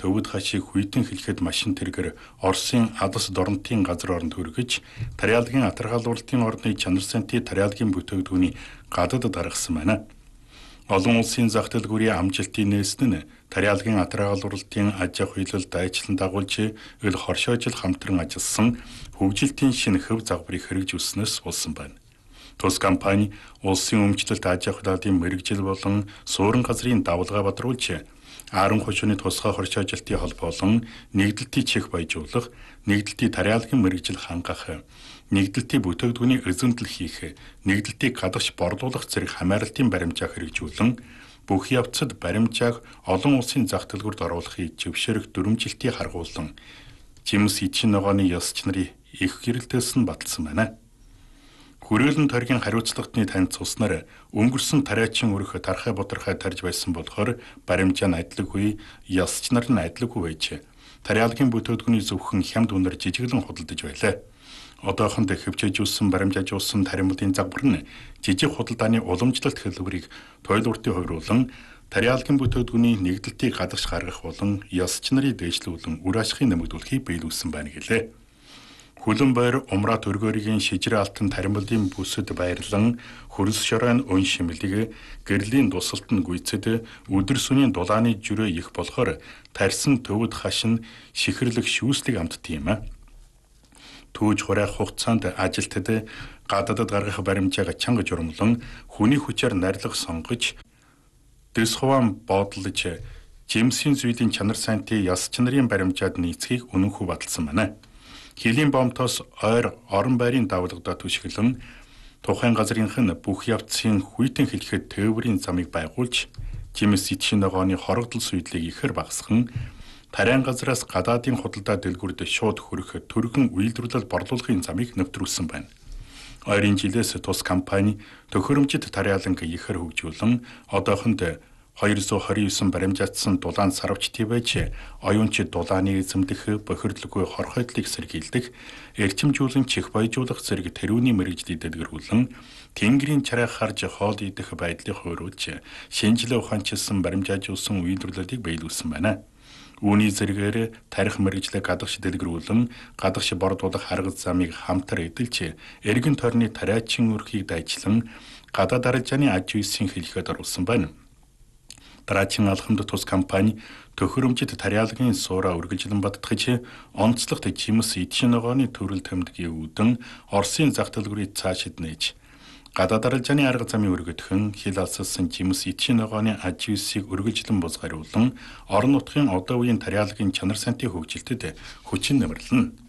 төвд хашийг хүйтэн хэлэхэд машин тэргэр Оросын Адас дорнотын газар оронд хүргэж тариалгын атаргалуулалтын орны чанар сантын тариалгын бүтээгдэхүүний гадаад гаргасан байна. Олон улсын зах дэлгүүрийн амжилтын нээсэн нь тариалгын атаргалуулалтын аж ахуй хилэлд дайчлан дагуулж ил хоршоожил хамтран ажилласан хөгжилтийн шинэ хөв загварыг хэрэгжүүлснээс болсон байна. Тус компани улсын өмчлөлт аж ахуй даалын мэргэжил болон суурин газрын давалгаа бадруулж Аарон хошууны тусгай хоршоожилтын холбоо болон нэгдэлтийн чих баяжуулах, нэгдэлтийн тариалгын мэргэжил хангах, нэгдэлтийн бүтээгдэхүүний эзэмдэл хийх, нэгдэлтийг гадагш борлуулах зэрэг хамааралтын баримжаа хэрэгжүүлэн бүх явцад баримжааг олон улсын зах дэлгүүрт оруулахыг зөвшөөрөх дүрмжилтийг харгуулсан Жимс Эдшин ногооны ёсч нарын их гэрэлтээс нь баталсан байна. Хүрээлэн тойргийн хариуцлагатны таньц уснаар өнгөрсөн тариачин өрх тархай бодрохой тарж байсан болохоор баримжаа нь адилгүй, ёсч нар нь адилгүй байж тариалгын бүтээгдэхүүний зөвхөн хямд үнээр жижиглэн худалдаж байлаа. Одоохонд хөвчөөжүүлсэн баримжаажуулсан тариалгын загвар нь жижиг худалдааны уламжлалт хэлбэрийг тойлууртын хувируулан тариалгын бүтээгдэхүүний нэгдэлтийг гадагш гаргах болон ёсч нарыг дээшлүүлэн үр ашигыг нэмэгдүүлэхийг биелүүлсэн байна гэлээ. Хүлэн байр умрат өргөөрийн шижрэ алтан таримлын бүсэд байрлан хөрс шоройн өн шимэлэг гэрлийн дусалт нь гүйцэд өдөр сүнийн дулааны жүрөө их болохоор тарьсан төвд хашин шихэрлэг шүүслэг амтд юм. Түүж хураах хугацаанд ажилтад гадаадд гаргах баримжааг чанга журмлан хүний хүчээр нарилга сонгож дэс хуваан бодлож Жимсийн зүйлийн чанар сантын ёсч нарын баримжаад нийцхийг үнэнхүү баталсан байна. Хилийн бомтоос ойр орон байрын давалгадаа түшгэлэн тухайн газрынх нь бүх явцын хүйтэн хэлэхэд тээврийн замыг байгуулж Жимс Эдшин ногооны хорогдол суйдлыг ихэр багасган тариан газраас гадаадын худалдаа дэлгүүрд шууд хүрэх түргэн үйлдвэрлэл борлуулахын замыг нэвтрүүлсэн байна. Ойрын жилээс тус компани төхөөрөмжит тариаланг ихэр хөгжүүлэн одоохонд 229 баримжаатсан дулаан сарвчтий байж оюунчид дулааны эзэмдэх, бохирдлгүй хорхойдлыг сэргийлдэг, эрчимжүүлэн чих баяжуулах зэрэг тэрүүний мэргэжлийг дэлгэрүүлэн тэнгэрийн чарайг харж хоол идэх байдлыг хууруулж шинжилгээ ухаанчилсан баримжаажуулсан үйлдвэрлэлийг биелүүлсэн байна. Үүний зэрэгээр тарих мэргэжлийг гадагш дэлгэрүүлэн гадагш бордуулах арга замыг хамтар эдэлж эргэн тойрны тариачин өрхийг дайчлан гадаад арилжааны аж үйсийн хэлхиэд оруулсан байна. Дараачин алхамд тус компани төхөөрөмжит тариалгын суура үргэлжлэн баттгаж онцлогт Жимс Эдшин ногооны төрөл тэмдгийн үүдэн Оросын зах дэлгүүрийг цаашид нээж гадаад арилжааны арга замын өргөдхөн хил алсалсан Жимс Эдшин ногооны аж үйсийг үргэлжлэн бузгариулан орон нутгийн одоо үеийн тариалгын чанар сантын хөгжилтэд хүчин нэмэрлэнэ.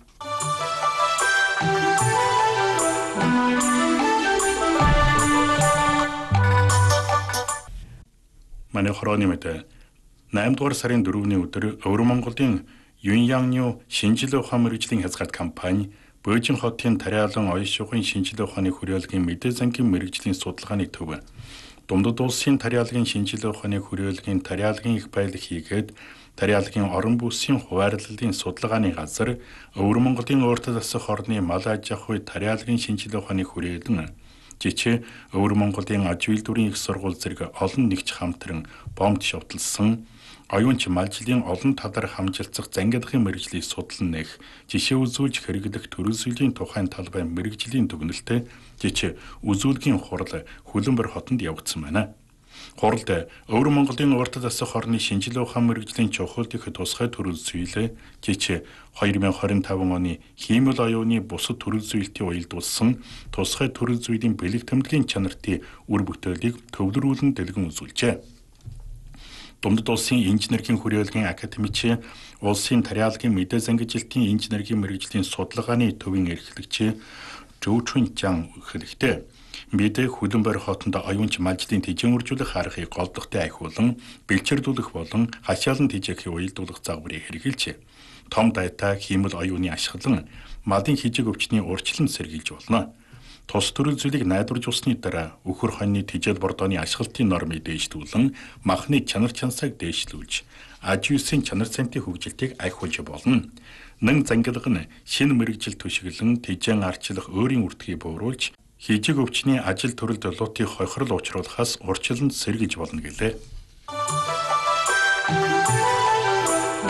Манай хорооны мэт 8 дугаар сарын 4-ний өдөр Өвөр Монголын Юньянью шинжилгээ ухаан мэргэжлийн хязгаарт компани Бөөжин хотын тариалан оён шугын шинжилгээ ухааны хүрээлэнгийн мэдээ зангийн мэргэжлийн судалгааны төв Дундад улсын тариалгын шинжилгээ ухааны хүрээлэнгийн тариалгын их байлаг хийгээд тариалгын орон бүсийн хуваарлалын судалгааны газар Өвөр Монголын өөртөө засах орны мал аж ахуй тариалгын шинжилгээ ухааны хүрээлэн жичээ Өвөр Монголын аж үйлдвэрийн их сургууль зэрэг олон нэгж хамтран бомб шавталсан оюунч малжлын олон талаар хамжилцах зангидахын мэргэжлийг судлан нэх жишээ үзүүлж хэрэглэх төрөлсөлийн тухайн талбай мэргэжлийн дүгнэлтэд жичээ үзүүлгийн хурал Хүлэмбэр хотод явагдсан байна. Хуралд Өвөр Монголын өөртөө засах орны шинжилгээ ухаан мэргэжлийн чухал их тусгай төрөл зүйлээ жичээ 2025 оны хиймэл оюуны бусад төрөл зүйлтийн уялдуулсан тусгай төрөл зүйлийн бэлэг тэмдгийн чанартын үр бүтээлийг төвлөрүүлэн дэлгэн үзүүлжээ. Дундад улсын инженерийн хүрээлэнгийн академич улсын тариалгын мэдээ зангижилтын инженерийн мэргэжлийн судалгааны төвийн эрхлэгч Зүү Чүнчан хэлэхдээ мэдээ Хүлэмбэр хотод оюунч малжлын тэжээн үржүүлэх аргыг голдохтой ахиулан бэлчэрлүүлэх болон хашаалан тэжээхийг уялдуулах загварыг хэрэгжилж том дайтай хиймэл оюуны ашиглан малын хижиг өвчний урьдчилан сэргийлж болно. Тус төрөл зүйлийг найдварж усны дараа өхөр хоньны тэжээл бордооны ашиглалтын нормыг дээшлүүлэн махны чанар чансааг дээшлүүлж аж үйсийн чанар сантын хөгжилтийг ахиулж болно. Нэн зангилга нь шинэ мэргэжил төшөглөн тэжээн арчлах өөрийн үртгийг бууруулж хижиг өвчний ажил төрөлд луутыг хохирол учруулахаас урьдчилан сэргийлж болно гэлээ.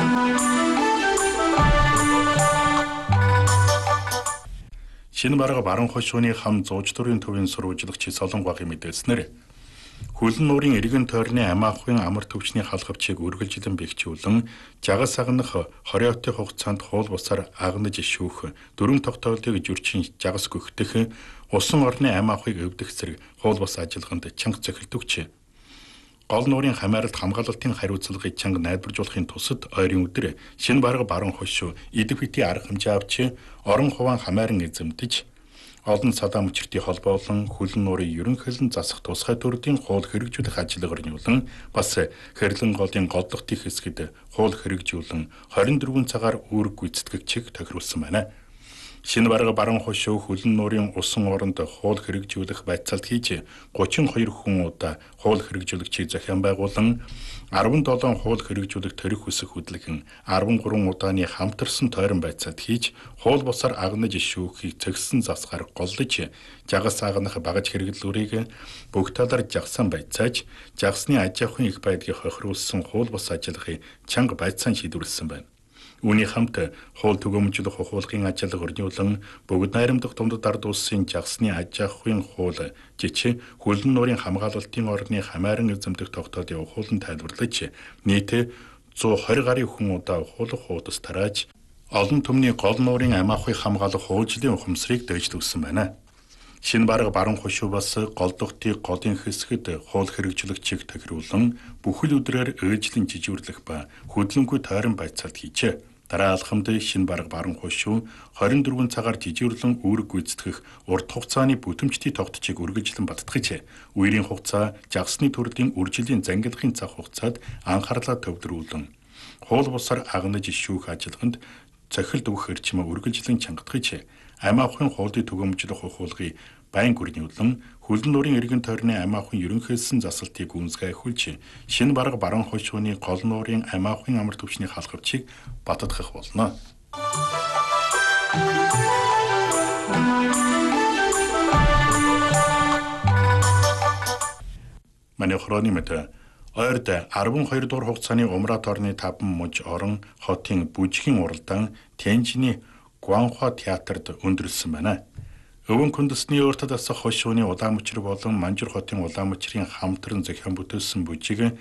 Шинэ бараг баруун хошууны хам зууч төрийн төвийн сурвалжлагч Солонгогийн мэдээлснээр хөлн нуурын эргэн тойрны амаахын амар төвчний халхавчийг үргэлжлэн бэхжүүлэн жагас агнах 20 отын хугацаанд хуул бусаар агнаж шүүх, дөрвөн тогтоолтыг жүрчин жагас гүхдэх, усан орны амаахыг өвдөх зэрэг хуул бус ажиллагаанд чанга цохилдөгч. Гол нуурын хамааралд хамгаалалтын хариуцлагыг чанга найдваржуулахын тусад ойрын өдөр шинэ бараг баруун хошуу идэвхтэй арга хэмжээ авч орон хуваан хамааран эзэмдэж олон садам мөчртийн холбоо болон хөлн нуурын ерөнхийлөн засах тусгай төрлийн хууль хэрэгжүүлэх ажиллагаар нь болон бас хэрлэн голын голдох дэх хэсгэд хууль хэрэгжүүлэн 24 цагаар үүрэг гүйцэтгэгчийг тохируулсан байна. Шинэ бараг баруун хошуу хөлн нуурын усан оронд хууль хэрэгжүүлэх байцаалт хийж 32 хүн удаа хууль хэрэгжүүлэгчийг захиан байгуулан 17 хууль хэрэгжүүлэх төрөх хүсэх хөдөлгөн 13 удааны хамтарсан тойрон байцаалт хийж хууль бусаар агнаж шүүхийг цэгсэн засгаар голлож жагас агнах багаж хэрэглүүрийг бүх талаар жагсан байцааж жагсны аж ахуйн их байдлыг хохируулсан хууль бус ажиллахыг чанга байцаан шийдвэрлсэн байна. Үүний хамт хууль түгээмжлэх ухуулгын ажиллагаа өрнүүлэн бүгд найрамдах дундад ард улсын жагсны аж ахуйн хууль жич хөлн нуурын хамгаалалтын орны хамааран эзэмдэх тогтоолын ухуулан тайлбарлаж нийт 120 гаруй хүн удаа ухуулах хуудас тарааж олон түмний гол нуурын амаахыг хамгаалах хуулийн ухамсарыг дэвшлүүлсэн байна. Шинэ бараг баруун хошуу бас голдохтын голын хэсгэд хууль хэрэгжүүлэгчийг тохируулан бүхэл өдрөөр ээлжлэн жижүүрлэх ба хөдөлгөөнгүй тойрон байцаалт хийжээ. Дараа алхамд шинэ бараг баруун хошуу 24 цагаар жижүүрлэн үүрэг гүйцэтгэх урт хугацааны бүтэмжтийн тогтцыг үргэлжлэн баттгаж, үерийн хугацаа жагсны төрлийн үржилийн зангилахын цаг хугацаад анхаарлаа төвлөрүүлэн хууль бусаар агнаж шүүх ажиллагаанд цохилт өгөх эрчимээ үргэлжлэн чангатгаж, амаахын хуулийн түгээмжлэх ухуулгыг байн гүрнүүлэн хөлн нуурын эргэн тойрны амаахын ерөнхийлсөн засалтыг гүнзгий ахиулж, шинэ бараг баруун хошууны гол нуурын амаахын амар төвчний халхавчийг баттгах болно. Манай хроны мэт ойрд 12 дугаар хугацааны Умрат орны 5 муж орон хотын бүжгийн уралдаан Тянжины Гуанхуа театрт өндөрлсөн байна. Өвөн күндэсний өөртөд асах хошууны улаан мөчр болон Манжур хотын улаан мөчрийн хамтран зохион бүтээсэн бүжиг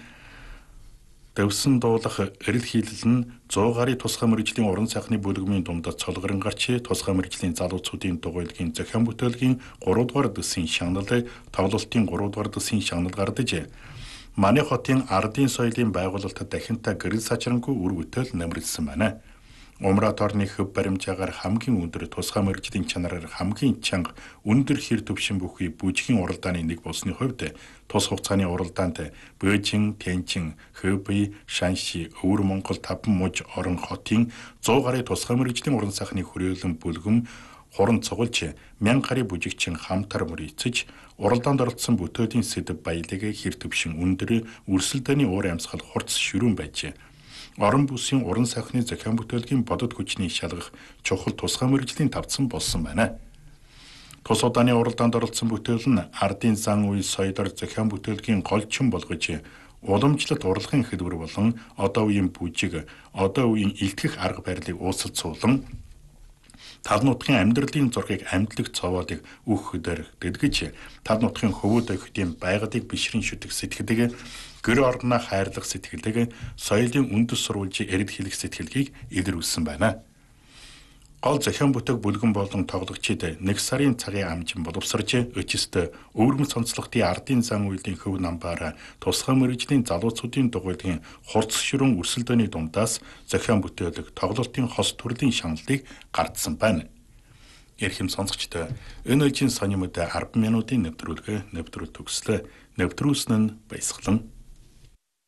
дэвсэн дуулах эрэл хийлэл нь 100 гаруй тусгай мэргэжлийн уран сайхны бүлгмийн дундад цолгорон гарч тусгай мэргэжлийн залуучуудын дугуйлгийн зохион бүтээлгийн 3 дугаар дэсийн шагнал тоглолтын 3 дугаар дэсийн шагнал гардаж манай хотын ардын соёлын байгуулалтад дахинтаа гэрэл сачрангүй үр бүтээл нэмэрлсэн байна. Умрат орны хөв баримжаагаар хамгийн өндөр тусгай мэргэжлийн чанараар хамгийн чанга өндөр хэр төвшин бүхий бүжгийн уралдааны нэг болсны хувьд тус хугацааны уралдаанд Бээжин, Тянчин, Хэбэй, Шанши, Өвөр Монгол 5 муж орон хотын 100 гаруй тусгай мэргэжлийн уран сайхны хүрээлэн бүлгэм хуран цугулж 1000 гаруй бүжигчин хамтар мөрийцэж уралдаанд оролцсон бүтээлийн сэдэв баялаг хэр төвшин өндөр өрсөлдөөний уур амьсгал хурц ширүүн байж орон бүсийн уран сайхны зохион бүтээлгийн бодод хүчний шалгах чухал тусгай мэргэжлийн тавцсан болсон байна. Тус удааны уралдаанд оролцсон бүтээл нь ардын зан үе соёлоор зохион бүтээлгийн голчин болгож уламжлалт урлагийн хэлбэр болон одоо үеийн бүжиг, одоо үеийн илтгэх арга барилыг уусалцуулан тал нутгийн амьдралын зургийг амьдлаг цовоодыг өөх хөдөр дэдгэж тал нутгийн хөвөөд охидын байгалыг бишрэн шүтэх сэтгэлийг гэр орноо хайрлах сэтгэлийг соёлын үндэс сурвалжийг эрд хэлэх сэтгэлгийг илрүүлсэн байна. Гол зохион бүтээх бүлгэн болон тоглогчид 1 сарын цагийн амжин боловсрж өчөстө өвөрмөц онцлогтын ардын зан үйлийн хөв намбаар тусгай мэргэжлийн залуучуудын дугуйлгийн хурц ширүүн өрсөлдөөний дундаас зохион бүтээлэг тоглолтын хос төрлийн шаналлыг гардсан байна. Эрхэм сонсогчдоо энэ үеийн сонирмод 10 минутын нэвтрүүлгээ төгслөө. Нэвтрүүлсэн нь баясгалан.